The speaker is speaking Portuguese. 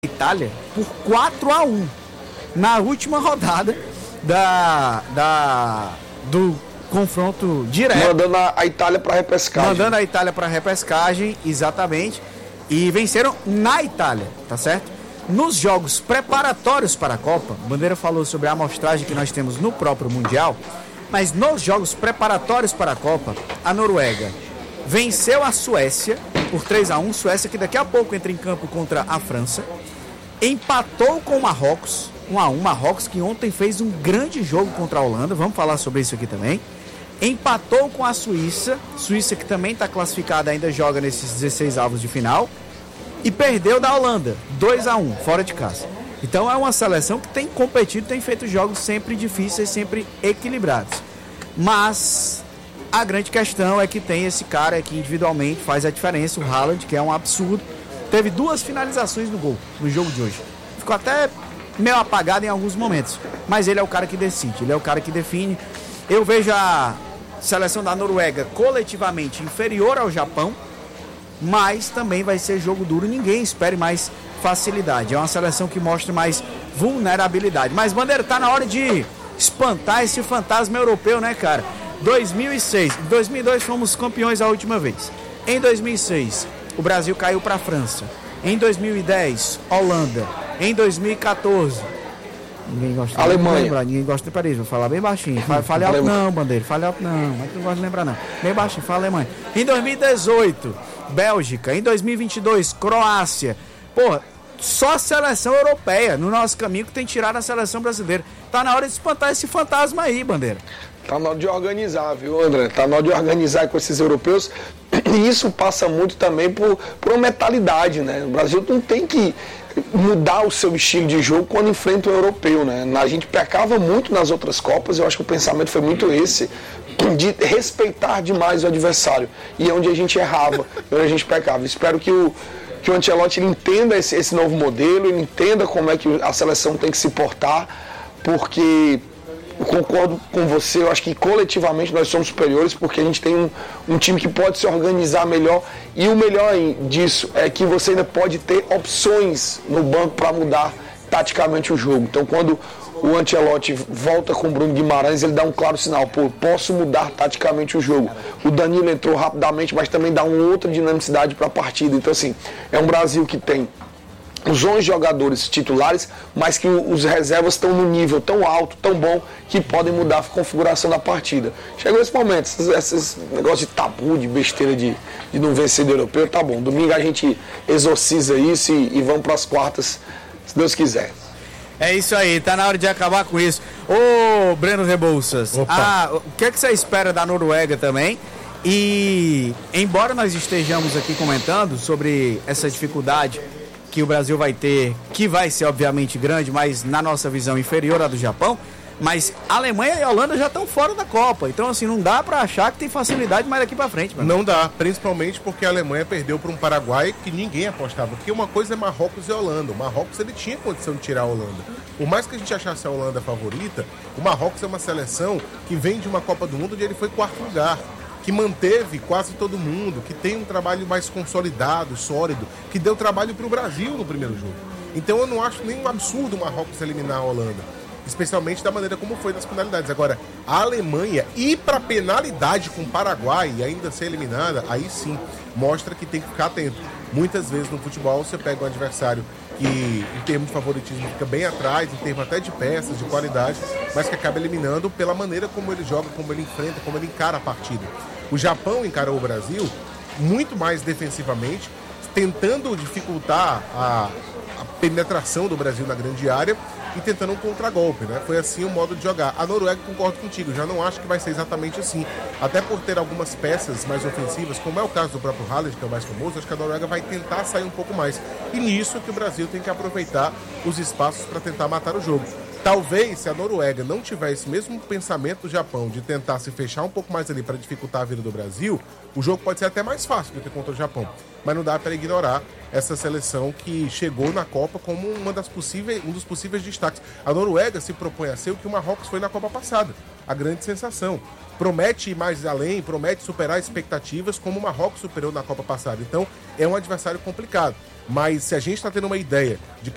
Itália por 4-1 na última rodada do confronto direto. Mandando a Itália para repescagem. Mandando a Itália para repescagem, exatamente. E venceram na Itália, tá certo? Nos jogos preparatórios para a Copa, Bandeira falou sobre a amostragem que nós temos no próprio Mundial, mas nos jogos preparatórios para a Copa, a Noruega venceu a Suécia por 3-1, Suécia que daqui a pouco entra em campo contra a França, empatou com o Marrocos, 1-1, Marrocos que ontem fez um grande jogo contra a Holanda, vamos falar sobre isso aqui também, empatou com a Suíça que também está classificada, ainda joga nesses 16 avos de final, e perdeu da Holanda, 2-1, fora de casa. Então é uma seleção que tem competido, tem feito jogos sempre difíceis, sempre equilibrados. Mas a grande questão é que tem esse cara que individualmente faz a diferença, o Haaland, que é um absurdo. Teve 2 finalizações no gol, no jogo de hoje. Ficou até meio apagado em alguns momentos, mas ele é o cara que decide, ele é o cara que define. Eu vejo a seleção da Noruega coletivamente inferior ao Japão, mas também vai ser jogo duro, ninguém espere mais facilidade. É uma seleção que mostra mais vulnerabilidade. Mas, Bandeira, tá na hora de espantar esse fantasma europeu, né, cara? 2006, em 2002 fomos campeões a última vez. Em 2006, o Brasil caiu para a França. Em 2010, Holanda. Em 2014, ninguém gosta de Alemanha. Lembrar, ninguém gosta de Paris, vou falar bem baixinho. Fale alto não, Bandeira, fale alto não, mas tu não gosta de lembrar não. Bem baixinho, fala Alemanha. Em 2018, Bélgica. Em 2022, Croácia. Porra, só a seleção europeia no nosso caminho que tem tirado a seleção brasileira. Tá na hora de espantar esse fantasma aí, Bandeira. Tá na hora de organizar, viu, André? Tá na hora de organizar com esses europeus. E isso passa muito também por uma mentalidade, né? O Brasil não tem que mudar o seu estilo de jogo quando enfrenta o europeu, né? A gente pecava muito nas outras Copas, eu acho que o pensamento foi muito esse, de respeitar demais o adversário. E é onde a gente errava, onde a gente pecava. Espero que o Ancelotti ele entenda esse novo modelo, ele entenda como é que a seleção tem que se portar, porque eu concordo com você, eu acho que coletivamente nós somos superiores, porque a gente tem um time que pode se organizar melhor, e o melhor disso é que você ainda pode ter opções no banco para mudar taticamente o jogo. Então quando o Ancelotti volta com o Bruno Guimarães, ele dá um claro sinal, posso mudar taticamente o jogo. O Danilo entrou rapidamente, mas também dá uma outra dinamicidade para a partida. Então assim, é um Brasil que tem os 11 jogadores titulares, mas que os reservas estão num nível tão alto, tão bom, que podem mudar a configuração da partida. Chegou esse momento, esses negócios de tabu, de besteira de não vencer do europeu, tá bom. Domingo a gente exorciza isso e vamos para as quartas, se Deus quiser. É isso aí, tá na hora de acabar com isso. Ô, Breno Rebouças, o que é que você espera da Noruega também? E, embora nós estejamos aqui comentando sobre essa dificuldade que o Brasil vai ter, que vai ser obviamente grande, mas na nossa visão inferior à do Japão, mas a Alemanha e a Holanda já estão fora da Copa, então assim, não dá pra achar que tem facilidade mais daqui pra frente. Mano. Não dá, principalmente porque a Alemanha perdeu para um Paraguai que ninguém apostava, porque uma coisa é Marrocos e Holanda, o Marrocos ele tinha condição de tirar a Holanda, por mais que a gente achasse a Holanda favorita, o Marrocos é uma seleção que vem de uma Copa do Mundo onde ele foi 4º lugar, que manteve quase todo mundo, que tem um trabalho mais consolidado, sólido, que deu trabalho para o Brasil no primeiro jogo. Então eu não acho nenhum absurdo o Marrocos eliminar a Holanda, especialmente da maneira como foi nas penalidades. Agora, a Alemanha ir para penalidade com o Paraguai e ainda ser eliminada, aí sim, mostra que tem que ficar atento. Muitas vezes no futebol você pega um adversário que em termos de favoritismo fica bem atrás, em termos até de peças, de qualidade, mas que acaba eliminando pela maneira como ele joga, como ele enfrenta, como ele encara a partida. O Japão encarou o Brasil muito mais defensivamente, tentando dificultar a penetração do Brasil na grande área e tentando um contragolpe, né? Foi assim o modo de jogar. A Noruega, concordo contigo, já não acho que vai ser exatamente assim. Até por ter algumas peças mais ofensivas, como é o caso do próprio Haaland, que é o mais famoso, acho que a Noruega vai tentar sair um pouco mais. E nisso que o Brasil tem que aproveitar os espaços para tentar matar o jogo. Talvez, se a Noruega não tiver esse mesmo pensamento do Japão de tentar se fechar um pouco mais ali para dificultar a vida do Brasil, o jogo pode ser até mais fácil do que contra o Japão. Mas não dá para ignorar essa seleção que chegou na Copa como um dos possíveis destaques. A Noruega se propõe a ser o que o Marrocos foi na Copa passada. A grande sensação. Promete ir mais além, promete superar expectativas como o Marrocos superou na Copa passada. Então, é um adversário complicado. Mas se a gente está tendo uma ideia de